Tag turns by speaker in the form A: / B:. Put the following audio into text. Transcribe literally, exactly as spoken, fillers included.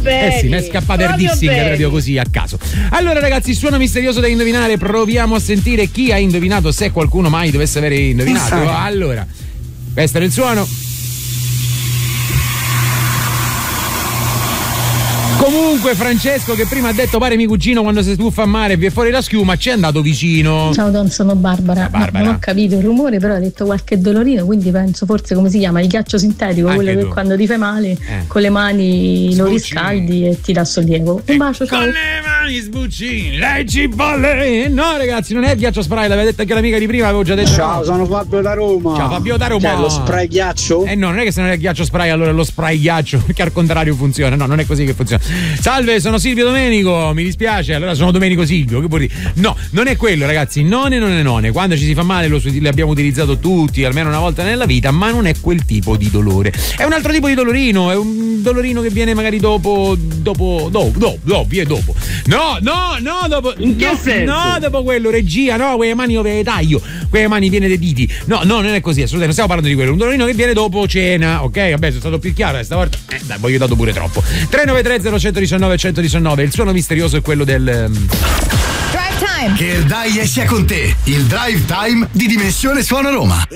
A: bene.
B: Eh sì, mi è scappato il dissing proprio così a caso. Allora ragazzi, suono misterioso da indovinare, proviamo a sentire chi ha indovinato, se qualcuno mai dovesse aver indovinato. Allora, questo era il suono. Comunque Francesco, che prima ha detto pare mio cugino quando si stuffa a mare e vi è fuori la schiuma, ci è andato vicino.
C: Ciao Don, sono Barbara.
B: Barbara.
C: No, non ho capito il rumore, però ha detto qualche dolorino, quindi penso forse come si chiama, il ghiaccio sintetico,
B: Anche
C: quello
B: tu.
C: che quando ti fai male
B: Eh.
C: con le mani lo
B: Sbucci.
C: riscaldi e ti dà sollievo. Un bacio, ciao.
B: Con le mani sbucci, lei ci volle. No ragazzi, non è il ghiaccio spray, l'aveva detto anche l'amica di prima, avevo già detto.
D: Ciao,
B: no.
D: sono Fabio da Roma.
B: Ciao Fabio da Roma.
D: Cioè, lo spray ghiaccio?
B: Eh no, non è che se non è il ghiaccio spray allora è lo spray ghiaccio, perché al contrario funziona. No, non è così che funziona. Salve, sono Silvio Domenico, mi dispiace, allora sono Domenico Silvio, che vuol dire? No, non è quello ragazzi, non è non è non è. Quando ci si fa male lo l'abbiamo utilizzato tutti almeno una volta nella vita, ma non è quel tipo di dolore. È un altro tipo di dolorino, è un dolorino che viene magari dopo dopo dopo dopo, dopo viene dopo. No, no, no, dopo
A: In che
B: no,
A: senso?
B: No, dopo quello, regia, no, quelle mani dove le taglio, quelle mani piene dei diti. No, no, non è così, assolutamente, non stiamo parlando di quello, è un dolorino che viene dopo cena, ok? Vabbè, sono stato più chiaro stavolta. Eh, dai, voglio dato pure troppo. tre nove tre zero uno uno nove uno uno nove, il suono misterioso è quello del um...
E: Drive Time. Che il dai sia con te. Il Drive Time di Dimensione Suono Roma.